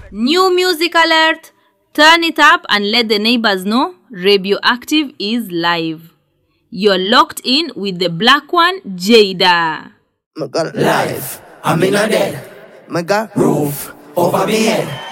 New music alert! Turn it up and let the neighbors know Radioactive is live. You're locked in with the black one, Jada. Life, I'm in a dead. Roof over me head.